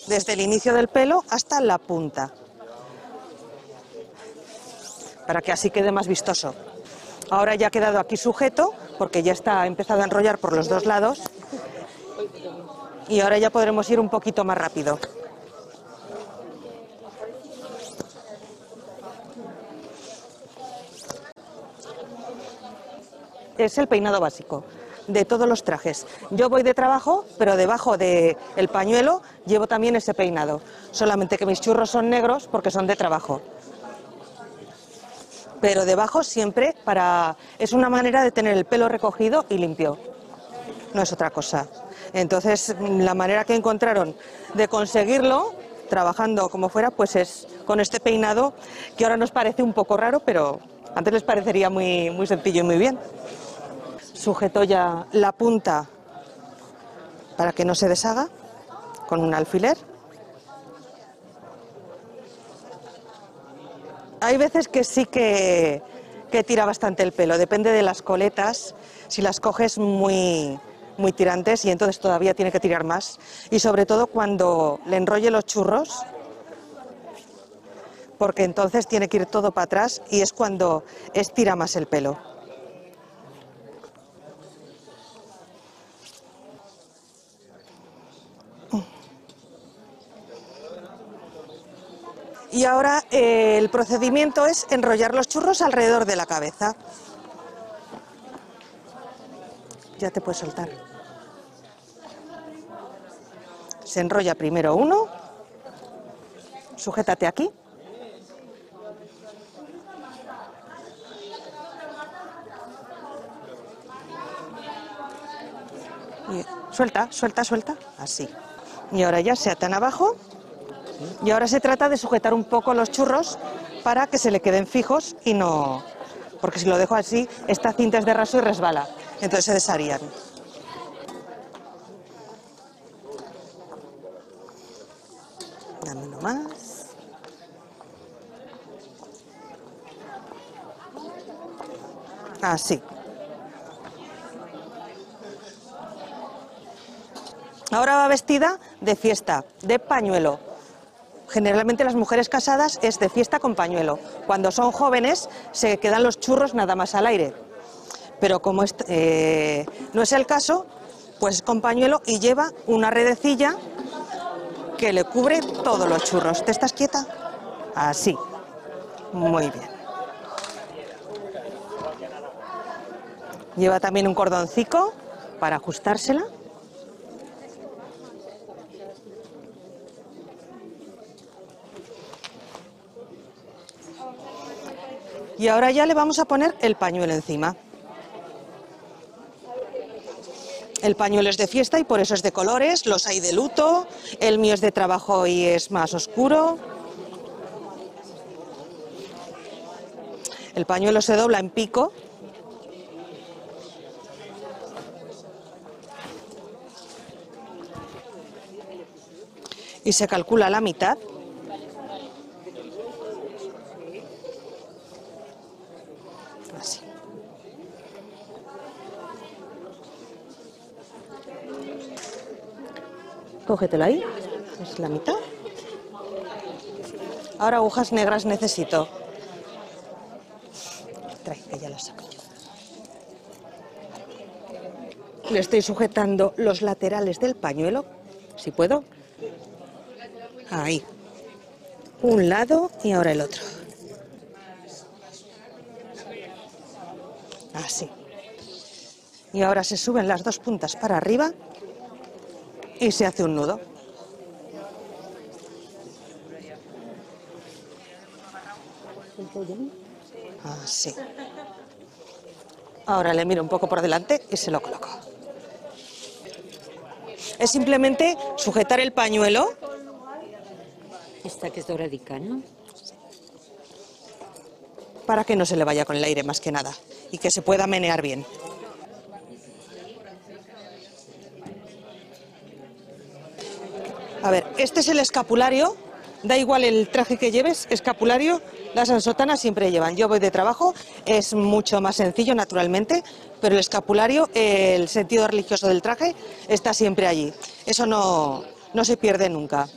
desde el inicio del pelo hasta la punta, para que así quede más vistoso. Ahora ya ha quedado aquí sujeto, porque ya está empezado a enrollar por los dos lados, y ahora ya podremos ir un poquito más rápido. Es el peinado básico de todos los trajes. Yo voy de trabajo, pero debajo del pañuelo llevo también ese peinado. Solamente que mis churros son negros porque son de trabajo. Pero debajo siempre es una manera de tener el pelo recogido y limpio. No es otra cosa. Entonces, la manera que encontraron de conseguirlo, trabajando como fuera, pues es con este peinado, que ahora nos parece un poco raro, pero antes les parecería muy, muy sencillo y muy bien. Sujeto ya la punta para que no se deshaga con un alfiler. Hay veces que sí que tira bastante el pelo, depende de las coletas, si las coges muy tirantes, y entonces todavía tiene que tirar más. Y sobre todo cuando le enrolle los churros, porque entonces tiene que ir todo para atrás y es cuando estira más el pelo. Y ahora el procedimiento es enrollar los churros alrededor de la cabeza. Ya te puedes soltar. Se enrolla primero uno. Sujétate aquí. Y suelta, suelta, suelta. Así. Y ahora ya se atan abajo. Y ahora se trata de sujetar un poco los churros para que se le queden fijos y no... Porque si lo dejo así, esta cinta es de raso y resbala. Entonces se desharían. Dame uno más. Así. Ahora va vestida de fiesta, de pañuelo. Generalmente las mujeres casadas es de fiesta con pañuelo. Cuando son jóvenes se quedan los churros nada más al aire. Pero como no es el caso, pues es con pañuelo y lleva una redecilla que le cubre todos los churros. ¿Te estás quieta? Así. Muy bien. Lleva también un cordoncito para ajustársela. Y ahora ya le vamos a poner el pañuelo encima. El pañuelo es de fiesta y por eso es de colores, los hay de luto, el mío es de trabajo y es más oscuro. El pañuelo se dobla en pico. Y se calcula la mitad. Así. Cógetelo ahí, es la mitad. Ahora agujas negras necesito. Trae, que ya las saco yo. Le estoy sujetando los laterales del pañuelo, si puedo. Ahí. Un lado y ahora el otro. Así. Y ahora se suben las dos puntas para arriba y se hace un nudo. Así. Ahora le miro un poco por delante y se lo coloco. Es simplemente sujetar el pañuelo. Esta que es doradica, ¿no? Para que no se le vaya con el aire, más que nada, y que se pueda menear bien. A ver, este es el escapulario, da igual el traje que lleves, escapulario, las ansotanas siempre llevan. Yo voy de trabajo, es mucho más sencillo naturalmente, pero el escapulario, el sentido religioso del traje, está siempre allí. Eso no se pierde nunca.